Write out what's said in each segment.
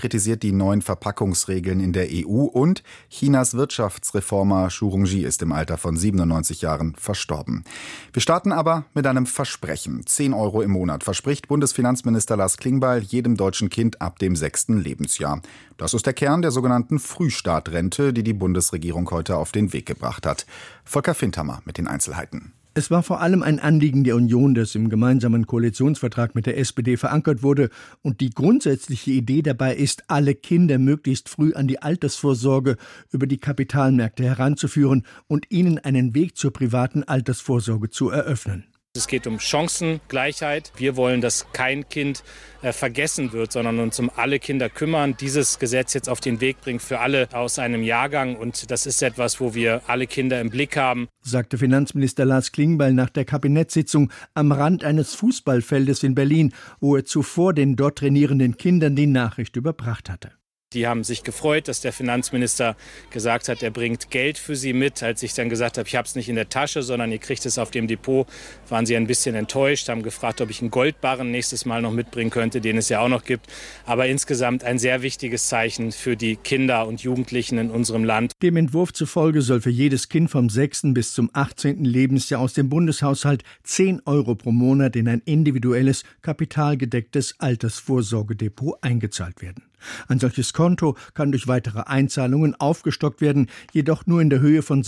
kritisiert die neuen Verpackungsregeln in der EU und Chinas Wirtschaftsreformer Zhu Rongji ist im Alter von 97 Jahren verstorben. Wir starten aber mit einem Versprechen. 10 Euro im Monat verspricht Bundesfinanzminister Lars Klingbeil jedem deutschen Kind ab dem 6. Lebensjahr. Das ist der Kern der sogenannten Frühstartrente, die die Bundesregierung heute auf den Weg gebracht hat. Volker Fintermer mit den Einzelheiten. Es war vor allem ein Anliegen der Union, das im gemeinsamen Koalitionsvertrag mit der SPD verankert wurde. Und die grundsätzliche Idee dabei ist, alle Kinder möglichst früh an die Altersvorsorge über die Kapitalmärkte heranzuführen und ihnen einen Weg zur privaten Altersvorsorge zu eröffnen. Es geht um Chancengleichheit. Wir wollen, dass kein Kind vergessen wird, sondern uns um alle Kinder kümmern. Dieses Gesetz jetzt auf den Weg bringt für alle aus einem Jahrgang. Und das ist etwas, wo wir alle Kinder im Blick haben, sagte Finanzminister Lars Klingbeil nach der Kabinettssitzung am Rand eines Fußballfeldes in Berlin, wo er zuvor den dort trainierenden Kindern die Nachricht überbracht hatte. Die haben sich gefreut, dass der Finanzminister gesagt hat, er bringt Geld für sie mit. Als ich dann gesagt habe, ich habe es nicht in der Tasche, sondern ihr kriegt es auf dem Depot, waren sie ein bisschen enttäuscht, haben gefragt, ob ich einen Goldbarren nächstes Mal noch mitbringen könnte, den es ja auch noch gibt. Aber insgesamt ein sehr wichtiges Zeichen für die Kinder und Jugendlichen in unserem Land. Dem Entwurf zufolge soll für jedes Kind vom 6. bis zum 18. Lebensjahr aus dem Bundeshaushalt 10 Euro pro Monat in ein individuelles, kapitalgedecktes Altersvorsorgedepot eingezahlt werden. Ein solches Konto kann durch weitere Einzahlungen aufgestockt werden, jedoch nur in der Höhe von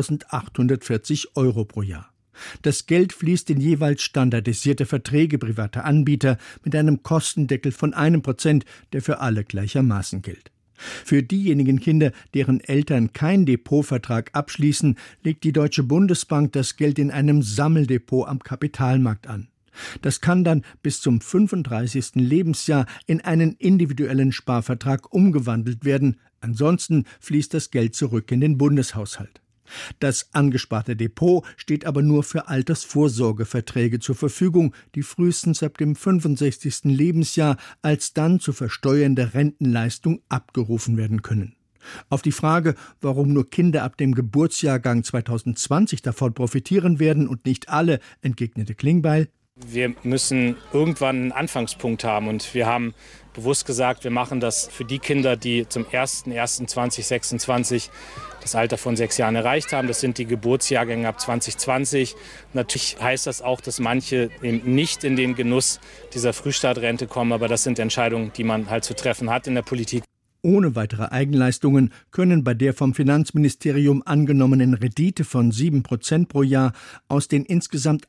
6.840 Euro pro Jahr. Das Geld fließt in jeweils standardisierte Verträge privater Anbieter mit einem Kostendeckel von 1%, der für alle gleichermaßen gilt. Für diejenigen Kinder, deren Eltern keinen Depotvertrag abschließen, legt die Deutsche Bundesbank das Geld in einem Sammeldepot am Kapitalmarkt an. Das kann dann bis zum 35. Lebensjahr in einen individuellen Sparvertrag umgewandelt werden. Ansonsten fließt das Geld zurück in den Bundeshaushalt. Das angesparte Depot steht aber nur für Altersvorsorgeverträge zur Verfügung, die frühestens ab dem 65. Lebensjahr als dann zu versteuernde Rentenleistung abgerufen werden können. Auf die Frage, warum nur Kinder ab dem Geburtsjahrgang 2020 davon profitieren werden und nicht alle, entgegnete Klingbeil: Wir müssen irgendwann einen Anfangspunkt haben und wir haben bewusst gesagt, wir machen das für die Kinder, die zum 01.01.2026 das Alter von 6 Jahren erreicht haben. Das sind die Geburtsjahrgänge ab 2020. Natürlich heißt das auch, dass manche eben nicht in den Genuss dieser Frühstartrente kommen, aber das sind Entscheidungen, die man halt zu treffen hat in der Politik. Ohne weitere Eigenleistungen können bei der vom Finanzministerium angenommenen Rendite von 7% pro Jahr aus den insgesamt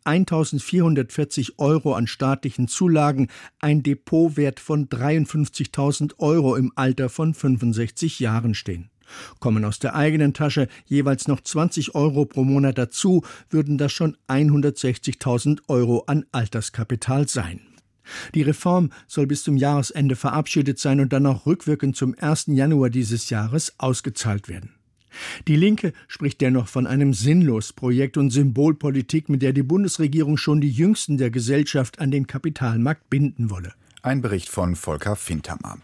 1.440 Euro an staatlichen Zulagen ein Depotwert von 53.000 Euro im Alter von 65 Jahren stehen. Kommen aus der eigenen Tasche jeweils noch 20 Euro pro Monat dazu, würden das schon 160.000 Euro an Alterskapital sein. Die Reform soll bis zum Jahresende verabschiedet sein und dann auch rückwirkend zum 1. Januar dieses Jahres ausgezahlt werden. Die Linke spricht dennoch von einem Sinnlosprojekt und Symbolpolitik, mit der die Bundesregierung schon die Jüngsten der Gesellschaft an den Kapitalmarkt binden wolle. Ein Bericht von Volker Fintermer.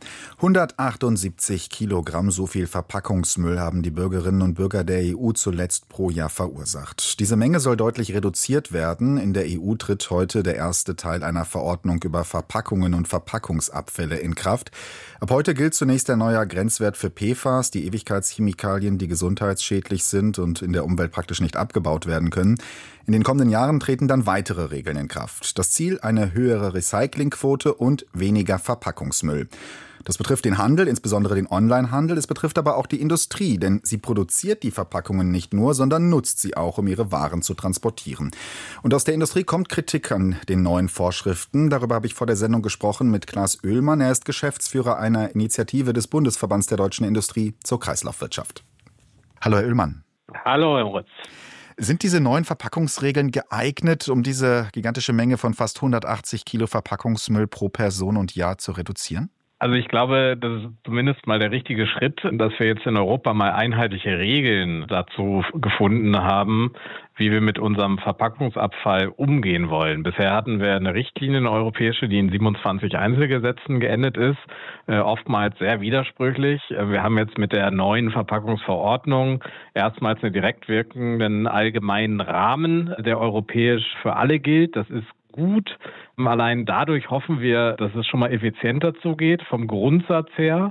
178 Kilogramm, so viel Verpackungsmüll haben die Bürgerinnen und Bürger der EU zuletzt pro Jahr verursacht. Diese Menge soll deutlich reduziert werden. In der EU tritt heute der erste Teil einer Verordnung über Verpackungen und Verpackungsabfälle in Kraft. Ab heute gilt zunächst der neue Grenzwert für PFAS, die Ewigkeitschemikalien, die gesundheitsschädlich sind und in der Umwelt praktisch nicht abgebaut werden können. In den kommenden Jahren treten dann weitere Regeln in Kraft. Das Ziel: eine höhere Recyclingquote und weniger Verpackungsmüll. Das betrifft den Handel, insbesondere den Onlinehandel. Es betrifft aber auch die Industrie, denn sie produziert die Verpackungen nicht nur, sondern nutzt sie auch, um ihre Waren zu transportieren. Und aus der Industrie kommt Kritik an den neuen Vorschriften. Darüber habe ich vor der Sendung gesprochen mit Klaas Oehlmann. Er ist Geschäftsführer einer Initiative des Bundesverbands der deutschen Industrie zur Kreislaufwirtschaft. Hallo, Herr Oehlmann. Hallo, Herr Moritz. Sind diese neuen Verpackungsregeln geeignet, um diese gigantische Menge von fast 180 Kilo Verpackungsmüll pro Person und Jahr zu reduzieren? Also ich glaube, das ist zumindest mal der richtige Schritt, dass wir jetzt in Europa mal einheitliche Regeln dazu gefunden haben, wie wir mit unserem Verpackungsabfall umgehen wollen. Bisher hatten wir eine Richtlinie, eine europäische, die in 27 Einzelgesetzen geendet ist, oftmals sehr widersprüchlich. Wir haben jetzt mit der neuen Verpackungsverordnung erstmals einen direkt wirkenden allgemeinen Rahmen, der europäisch für alle gilt. Das ist gut. Allein dadurch hoffen wir, dass es schon mal effizienter zugeht vom Grundsatz her.